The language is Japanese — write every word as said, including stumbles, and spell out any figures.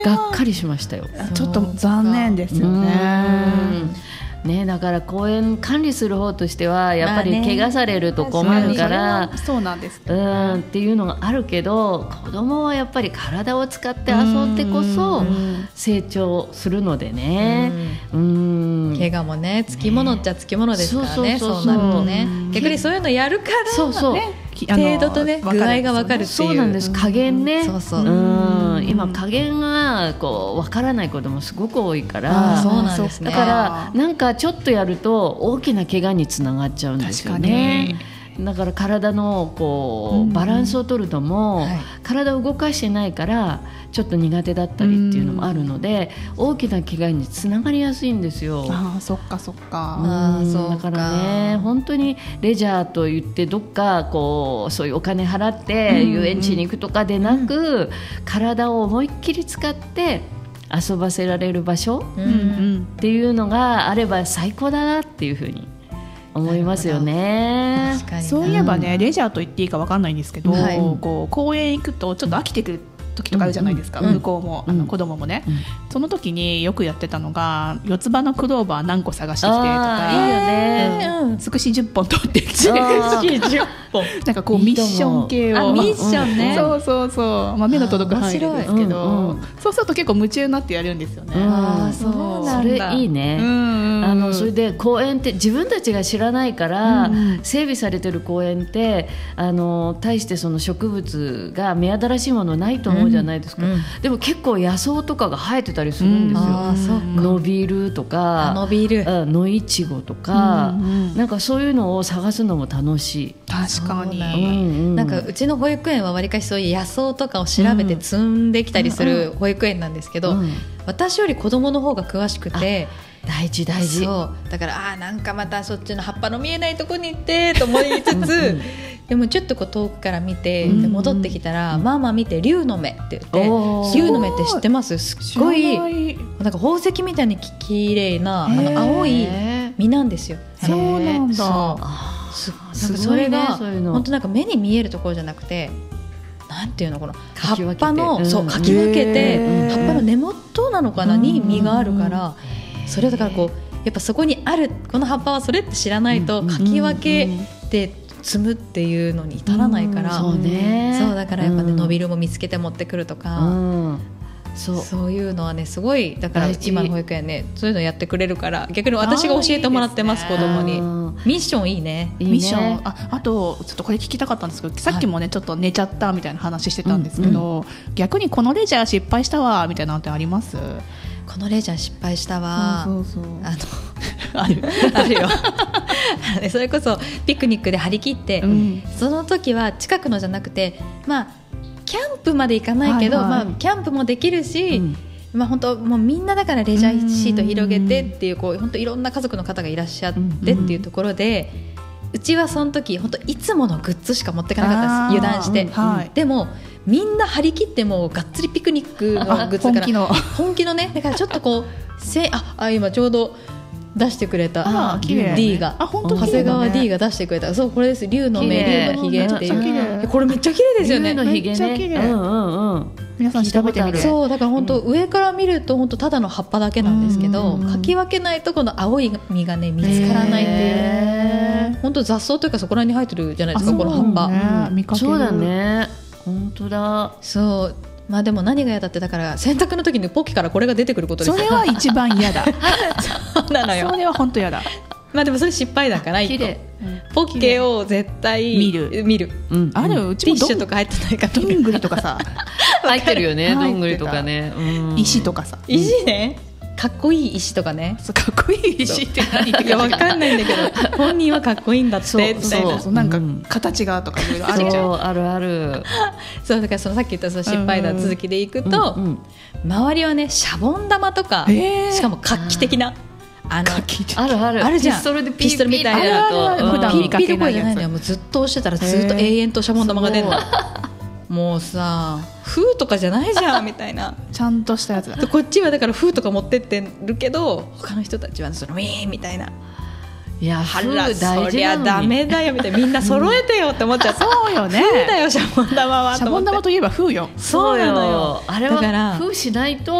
がっかりしましたよ。 ちょっと残念ですよね。 ね、だから公園管理する方としてはやっぱり怪我されると困るから、 まあね、そうなんですけど、ね、うんっていうのがあるけど、子供はやっぱり体を使って遊んでこそ成長するのでね、 うん、怪我もねつきものっちゃつきものですからね、そうなるとね、逆にそういうのやるから、 そうそう、 ね、程度とね具合が分かるっていう、 そうなんです、加減ね、 そうそう、 うん、今加減がこう分からない子供すごく多いから、 そうなんですね、 だからなんかちょっとやると大きな怪我につながっちゃうんですよね。だから体のこうバランスを取るのも、はい、体を動かしてないからちょっと苦手だったりっていうのもあるので、大きな怪我につながりやすいんですよ。 ああ、そっかそっか。 あ、そうか。 だからね、本当にレジャーと言ってどっかこうそういうお金払って遊園地に行くとかでなく、うんうん、体を思いっきり使って遊ばせられる場所、うんうん、っていうのがあれば最高だなっていうふうに思いますよね。 確かに。そういえばね、レジャーと言っていいか分かんないんですけど、はい、こう公園行くとちょっと飽きてくる時とかあるじゃないですか、うんうん、向こうも、うん、あの子供もね、うん、その時によくやってたのが四つ葉のクローバー何個探してきてとか、 いいよね、 うん、つくしじゅっぽん取ってきてつくしじゅっぽんなんかこうミッション系を、 ミッションね、 そうそうそう、まあ、目の届く範囲ですけど、うんうん、そうすると結構夢中になってやるんですよね。 あ、そうなんだ、 それいいね、うん、あのそれで公園って自分たちが知らないから、うん、整備されてる公園ってあの大してその植物が目新しいものないと思うじゃないですか、うんうん、でも結構野草とかが生えてたりするんですよ、うん、あ、そうか、伸びるとか伸びる野いちごとか、うんうん、なんかそういうのを探すのも楽しい。 確かに、 うんうん、なんかうちの保育園はわりかしそういう野草とかを調べて積んできたりする保育園なんですけど、うんうん、私より子供の方が詳しくて、 大事大事、 そうだから、あ、なんかまたそっちの葉っぱの見えないとこに行ってと思いつつうん、うん、でもちょっとこう遠くから見て、うん、で戻ってきたら、うん、ママ見て竜の目って言って、竜の目って知ってます？すっごいなんか宝石みたいにきれいなあの青い実なんですよ。 そうなんだ。 そうすなんかそれが本当なんか目に見えるところじゃなくて、なんていうの、この葉っぱの、うん、そうかき分けて、葉っぱの根元なのかなに実があるから、それだからこうやっぱそこにあるこの葉っぱはそれって知らないとかき分けて摘むっていうのに至らないから、 そうね、 そうだからやっぱね、伸びるも見つけて持ってくるとか、うん、そう、そういうのはねすごい、だから今の保育園ねそういうのやってくれるから、逆に私が教えてもらってます、子供に。ミッションいいね、 いいね。ミッション、あ、あとちょっとこれ聞きたかったんですけど、さっきもね、はい、ちょっと寝ちゃったみたいな話してたんですけど、うんうん、逆にこのレジャー失敗したわみたいなのってあります？ このレジャー失敗したわ、 そうそうそう、 あのあるあるよそれこそピクニックで張り切って、うん、その時は近くのじゃなくて、まあキャンプまで行かないけど、はいはい、まあ、キャンプもできるし、うん、まあ、本当もうみんなだからレジャーシート広げてっていう、こう本当いろんな家族の方がいらっしゃってっていうところで、うちはその時本当いつものグッズしか持ってかなかったです、油断して、はい、でもみんな張り切ってもうがっつりピクニックのグッズから本気の本気のね、だからちょっとこうせああ今ちょうど出してくれた D が、 あ、本当長谷川 D が出してくれた、そうこれです、竜の目、竜のひげっていう、これめっちゃ綺麗ですよね、 竜のひげね、 めっちゃ綺麗、うんうんうん、皆さん調べてみる。 そうだから本当、うん、上から見ると本当ただの葉っぱだけなんですけど、かき分けないとこの青い実がね見つからないっていう、本当雑草というかそこら辺に生えてるじゃないですか、この葉っぱ、 うん、見かける。そうだね、本当だ。 そう、まあ、でも何が嫌だって、だから洗濯の時にポッキからこれが出てくることです。 それは一番嫌だそうなのよ、 それは本当嫌だ。 まあでもそれ失敗だから、 綺麗、 ポッケを絶対見る見る、 うん、ある、うちもティッシュとか入ってないかどんぐりとかさ入ってるよね、どんぐりとかね、うん、 石とかさ、 石ね、かっこいい石とかね、 そうかっこいい石って何っていやわかんないんだけど本人はかっこいいんだってみたいな、 そうそう、なんか形がとかいろいろあるじゃん、 そうあるあるそうだからそのさっき言ったその失敗談続きでいくと、うんうん、周りはねシャボン玉とか、しかも画期的なあのあるあるあるじゃん、 ピストルでピピストルみたいなと、普段見かけないやつ、ピッピどころじゃないのよ、 もうずっと押してたらずっと永遠とシャボン玉が出るのもうさ、風とかじゃないじゃんみたいなちゃんとしたやつだ。 こっちはだから風とか持ってってるけど、他の人たちはそのウィーンみたいな、 いやあ風大らそ事なのにりゃダメだよみたいなみんな揃えてよって思っちゃったそうよね風だよシャボン玉はシャボン玉といえば風よそうなのよあれだからは風しないと